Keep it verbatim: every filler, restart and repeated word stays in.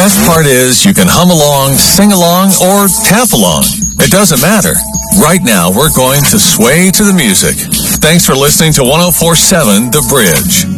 best part is you can hum along, sing along, or tap along. It doesn't matter. Right now, we're going to sway to the music. Thanks for listening to one oh four point seven The Bridge.